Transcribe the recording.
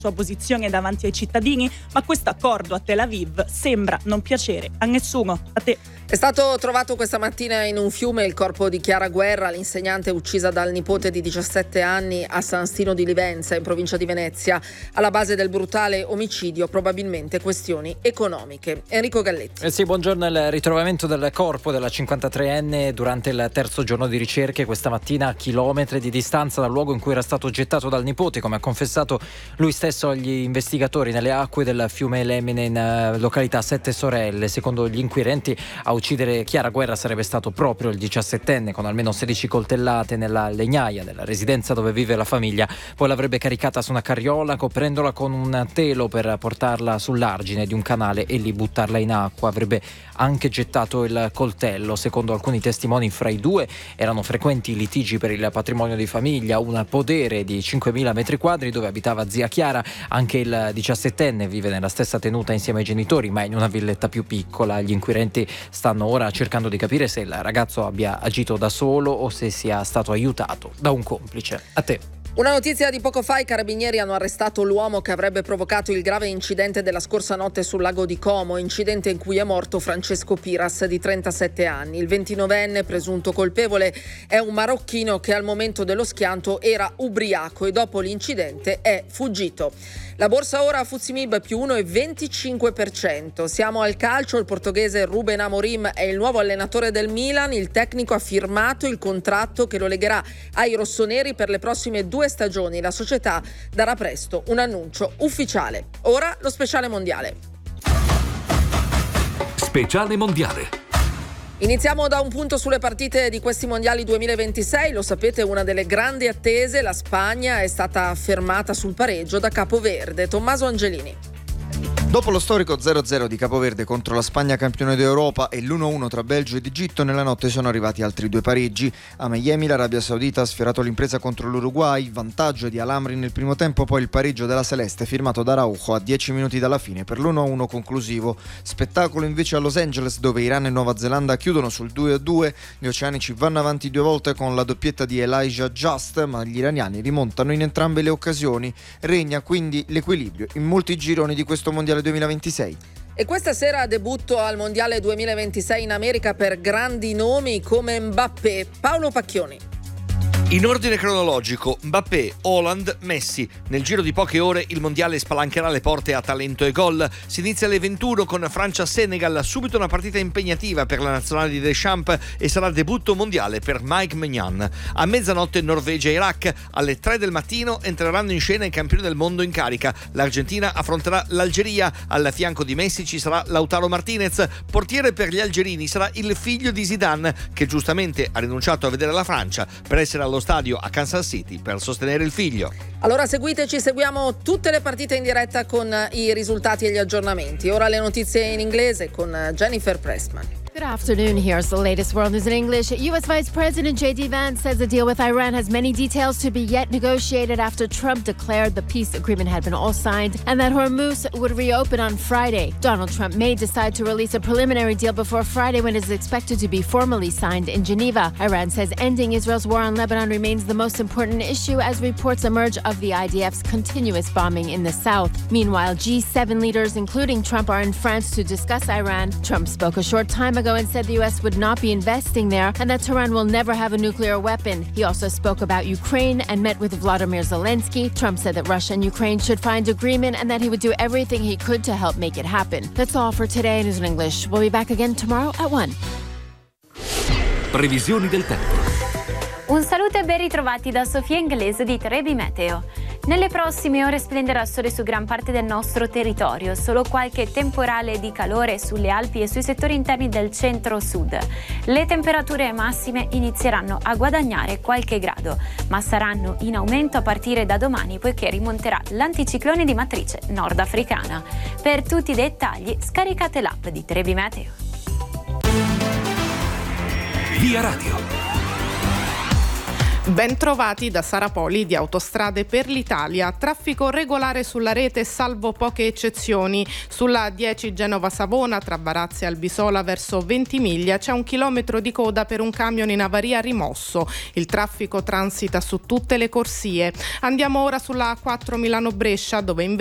sua posizione davanti ai cittadini, ma questo accordo a Tel Aviv sembra non piacere a nessuno. A te. È stato trovato questa mattina in un fiume il corpo di Chiara Guerra, l'insegnante uccisa dal nipote di 17 anni a San Stino di Livenza, in provincia di Venezia. Alla base del brutale omicidio probabilmente questioni economiche. Enrico Galletti. Sì, buongiorno. Il ritrovamento del corpo della 53enne durante il terzo giorno di ricerche questa mattina a chilometri di distanza dal luogo in cui era stato gettato dal nipote, come ha confessato lui stesso agli investigatori, nelle acque del fiume Lemine in località Sette Sorelle. Secondo gli inquirenti, a uccidere Chiara Guerra sarebbe stato proprio il 17enne, con almeno 16 coltellate nella legnaia della residenza dove vive la famiglia. Poi l'avrebbe caricata su una carriola, coprendola con un telo per portarla sull'argine di un canale e lì buttarla in acqua. Avrebbe anche gettato il coltello. Secondo alcuni testimoni, fra i due erano frequenti litigi per il patrimonio di famiglia, un podere di 5.000 metri quadri dove abitava zia Chiara. Anche il 17enne vive nella stessa tenuta insieme ai genitori, ma in una villetta più piccola. Gli inquirenti stanno ora cercando di capire se il ragazzo abbia agito da solo o se sia stato aiutato da un complice. A te. Una notizia di poco fa: i carabinieri hanno arrestato l'uomo che avrebbe provocato il grave incidente della scorsa notte sul lago di Como, incidente in cui è morto Francesco Piras di 37 anni. Il 29enne presunto colpevole è un marocchino che al momento dello schianto era ubriaco e dopo l'incidente è fuggito. La borsa ora a FTSE più 1,25%. Siamo al calcio. Il portoghese Ruben Amorim è il nuovo allenatore del Milan. Il tecnico ha firmato il contratto che lo legherà ai rossoneri per le prossime 2 stagioni. La società darà presto un annuncio ufficiale. Ora lo speciale mondiale. Speciale mondiale. Iniziamo da un punto sulle partite di questi mondiali 2026. Lo sapete, una delle grandi attese, la Spagna, è stata fermata sul pareggio da Capoverde. Tommaso Angelini. Dopo lo storico 0-0 di Capoverde contro la Spagna campione d'Europa e l'1-1 tra Belgio ed Egitto, nella notte sono arrivati altri 2 pareggi. A Miami l'Arabia Saudita ha sfiorato l'impresa contro l'Uruguay, vantaggio di Al-Amri nel primo tempo, poi il pareggio della Celeste firmato da Araujo a 10 minuti dalla fine per l'1-1 conclusivo. Spettacolo invece a Los Angeles, dove Iran e Nuova Zelanda chiudono sul 2-2. Gli oceanici vanno avanti 2 volte con la doppietta di Elijah Just, ma gli iraniani rimontano in entrambe le occasioni. Regna quindi l'equilibrio in molti gironi di questo mondiale 2026. E questa sera debutto al Mondiale 2026 in America per grandi nomi come Mbappé. Paolo Pacchioni. In ordine cronologico: Mbappé, Haaland, Messi. Nel giro di poche ore il mondiale spalancherà le porte a talento e gol. Si inizia alle 21 con Francia-Senegal, subito una partita impegnativa per la nazionale di Deschamps e sarà debutto mondiale per Mike Maignan. A mezzanotte Norvegia-Iraq, alle 3 del mattino entreranno in scena i campioni del mondo in carica. L'Argentina affronterà l'Algeria, al fianco di Messi ci sarà Lautaro Martinez. Portiere per gli algerini sarà il figlio di Zidane, che giustamente ha rinunciato a vedere la Francia per essere allo stadio a Kansas City per sostenere il figlio. Allora seguiteci, seguiamo tutte le partite in diretta con i risultati e gli aggiornamenti. Ora le notizie in inglese con Jennifer Pressman. Good afternoon. Here's the latest world news in English. U.S. Vice President J.D. Vance says the deal with Iran has many details to be yet negotiated after Trump declared the peace agreement had been all signed and that Hormuz would reopen on Friday. Donald Trump may decide to release a preliminary deal before Friday, when it is expected to be formally signed in Geneva. Iran says ending Israel's war on Lebanon remains the most important issue as reports emerge of the IDF's continuous bombing in the south. Meanwhile, G7 leaders, including Trump, are in France to discuss Iran. Trump spoke a short time ago and said the U.S. would not be investing there and that Tehran will never have a nuclear weapon. He also spoke about Ukraine and met with Vladimir Zelensky. Trump said that Russia and Ukraine should find agreement and that he would do everything he could to help make it happen. That's all for today in News in English. We'll be back again tomorrow at 1. Previsioni del tempo. Un saluto e ben ritrovati da Sofia Inglese di Trebi Meteo. Nelle prossime ore splenderà il sole su gran parte del nostro territorio, solo qualche temporale di calore sulle Alpi e sui settori interni del centro-sud. Le temperature massime inizieranno a guadagnare qualche grado, ma saranno in aumento a partire da domani, poiché rimonterà l'anticiclone di matrice nordafricana. Per tutti i dettagli scaricate l'app di Trebi Meteo. Via Radio. Ben trovati da Sara Poli di Autostrade per l'Italia. Traffico regolare sulla rete salvo poche eccezioni. Sulla 10 Genova-Savona tra Barazze e Albisola verso Ventimiglia c'è 1 chilometro di coda per un camion in avaria rimosso. Il traffico transita su tutte le corsie. Andiamo ora sulla A4 Milano-Brescia dove